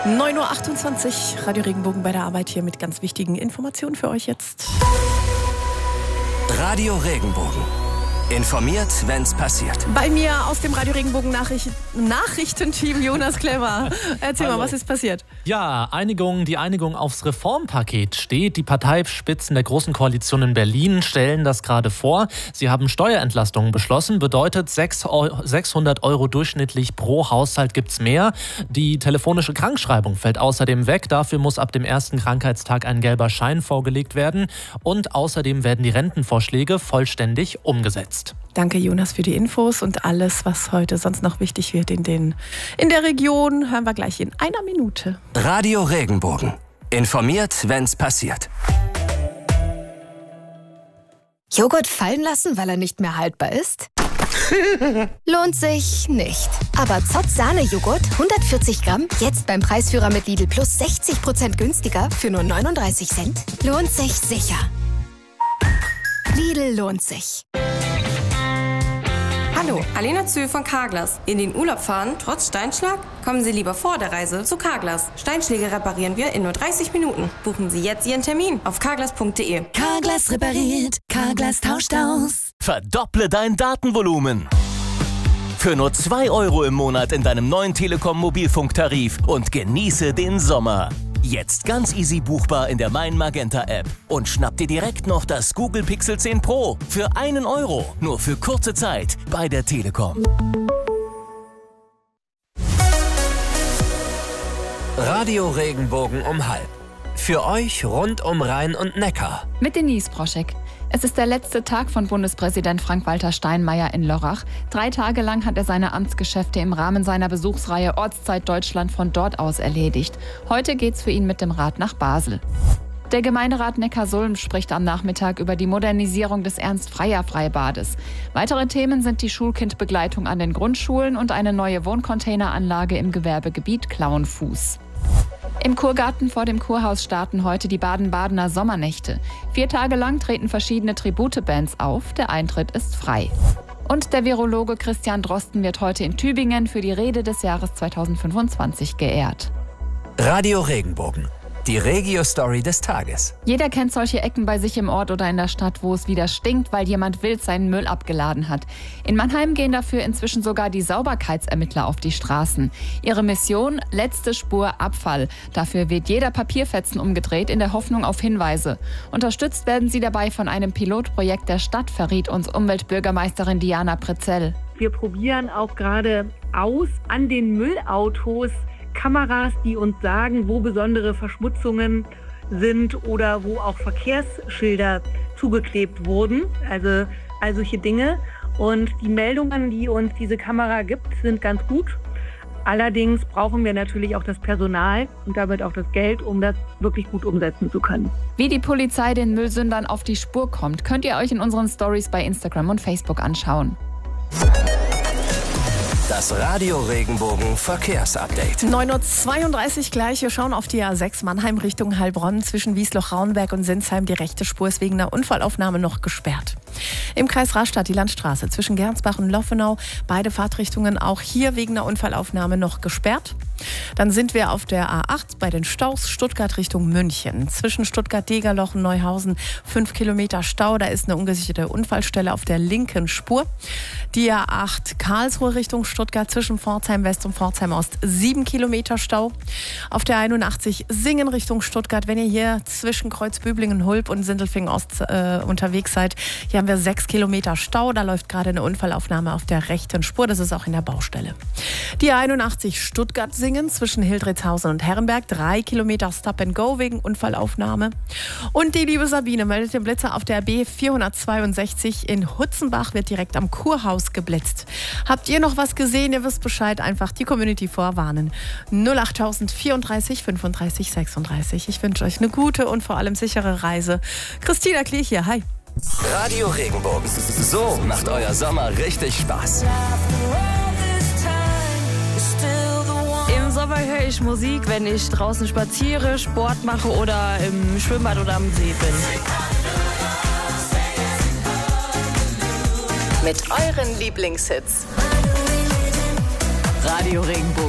9.28 Uhr, Radio Regenbogen bei der Arbeit hier mit ganz wichtigen Informationen für euch jetzt. Radio Regenbogen. Informiert, wenn's passiert. Bei mir aus dem Radio Regenbogen Nachrichtenteam Jonas Clever. Erzähl mal, was ist passiert? Ja, die Einigung aufs Reformpaket steht. Die Parteispitzen der Großen Koalition in Berlin stellen das gerade vor. Sie haben Steuerentlastungen beschlossen, bedeutet 600 Euro durchschnittlich pro Haushalt gibt's mehr. Die telefonische Krankschreibung fällt außerdem weg. Dafür muss ab dem ersten Krankheitstag ein gelber Schein vorgelegt werden. Und außerdem werden die Rentenvorschläge vollständig umgesetzt. Danke, Jonas, für die Infos und alles, was heute sonst noch wichtig wird in der Region, hören wir gleich in einer Minute. Radio Regenbogen. Informiert, wenn's passiert. Joghurt fallen lassen, weil er nicht mehr haltbar ist? Lohnt sich nicht. Aber Zott-Sahne-Joghurt, 140 Gramm, jetzt beim Preisführer mit Lidl Plus 60% günstiger für nur 39 Cent. Lohnt sich sicher. Lidl lohnt sich. Hallo, Alena Zühl von Carglass. In den Urlaub fahren, trotz Steinschlag? Kommen Sie lieber vor der Reise zu Carglass. Steinschläge reparieren wir in nur 30 Minuten. Buchen Sie jetzt Ihren Termin auf carglass.de. Carglass repariert, Carglass tauscht aus. Verdopple dein Datenvolumen. Für nur 2 Euro im Monat in deinem neuen Telekom-Mobilfunktarif und genieße den Sommer. Jetzt ganz easy buchbar in der Mein Magenta App. Und schnapp dir direkt noch das Google Pixel 10 Pro für 1 Euro. Nur für kurze Zeit bei der Telekom. Radio Regenbogen um 12:30. Für euch rund um Rhein und Neckar. Mit Denise Broschek. Es ist der letzte Tag von Bundespräsident Frank-Walter Steinmeier in Lörrach. 3 Tage lang hat er seine Amtsgeschäfte im Rahmen seiner Besuchsreihe Ortszeit Deutschland von dort aus erledigt. Heute geht's für ihn mit dem Rad nach Basel. Der Gemeinderat Neckarsulm spricht am Nachmittag über die Modernisierung des Ernst-Freier-Freibades. Weitere Themen sind die Schulkindbegleitung an den Grundschulen und eine neue Wohncontaineranlage im Gewerbegebiet Klauenfuß. Im Kurgarten vor dem Kurhaus starten heute die Baden-Badener Sommernächte. 4 Tage lang treten verschiedene Tributebands auf. Der Eintritt ist frei. Und der Virologe Christian Drosten wird heute in Tübingen für die Rede des Jahres 2025 geehrt. Radio Regenbogen. Die Regio-Story des Tages. Jeder kennt solche Ecken bei sich im Ort oder in der Stadt, wo es wieder stinkt, weil jemand wild seinen Müll abgeladen hat. In Mannheim gehen dafür inzwischen sogar die Sauberkeitsermittler auf die Straßen. Ihre Mission: letzte Spur Abfall. Dafür wird jeder Papierfetzen umgedreht in der Hoffnung auf Hinweise. Unterstützt werden sie dabei von einem Pilotprojekt der Stadt, verriet uns Umweltbürgermeisterin Diana Prezell. Wir probieren auch gerade aus an den Müllautos Kameras, die uns sagen, wo besondere Verschmutzungen sind oder wo auch Verkehrsschilder zugeklebt wurden, also all solche Dinge. Und die Meldungen, die uns diese Kamera gibt, sind ganz gut. Allerdings brauchen wir natürlich auch das Personal und damit auch das Geld, um das wirklich gut umsetzen zu können. Wie die Polizei den Müllsündern auf die Spur kommt, könnt ihr euch in unseren Stories bei Instagram und Facebook anschauen. Das Radio Regenbogen Verkehrsupdate. 9.32 Uhr gleich. Wir schauen auf die A6 Mannheim Richtung Heilbronn. Zwischen Wiesloch-Raunberg und Sinsheim. Die rechte Spur ist wegen einer Unfallaufnahme noch gesperrt. Im Kreis Rastatt die Landstraße zwischen Gernsbach und Loffenau. Beide Fahrtrichtungen auch hier wegen einer Unfallaufnahme noch gesperrt. Dann sind wir auf der A8 bei den Staus Stuttgart Richtung München. Zwischen Stuttgart-Degerloch und Neuhausen 5 Kilometer Stau. Da ist eine ungesicherte Unfallstelle auf der linken Spur. Die A8 Karlsruhe Richtung Stuttgart zwischen Pforzheim West und Pforzheim Ost 7 Kilometer Stau. Auf der 81 Singen Richtung Stuttgart, wenn ihr hier zwischen Kreuzbüblingen, Hulb und Sindelfingen Ost unterwegs seid, hier haben wir 6 Kilometer Stau. Da läuft gerade eine Unfallaufnahme auf der rechten Spur. Das ist auch in der Baustelle. Die 81 Stuttgart-Singen zwischen Hildritzhausen und Herrenberg 3 Kilometer Stop and Go wegen Unfallaufnahme. Und die liebe Sabine meldet den Blitzer auf der B 462 in Hutzenbach, wird direkt am Kurhaus geblitzt. Habt ihr noch was gesehen? Ihr wisst Bescheid, einfach die Community vorwarnen. 08000 34 35 36. Ich wünsche euch eine gute und vor allem sichere Reise. Christina Klich hier, hi. Radio Regenbogen. So macht euer Sommer richtig Spaß. Im Sommer höre ich Musik, wenn ich draußen spaziere, Sport mache oder im Schwimmbad oder am See bin. Mit euren Lieblingshits. Radio Regenbogen.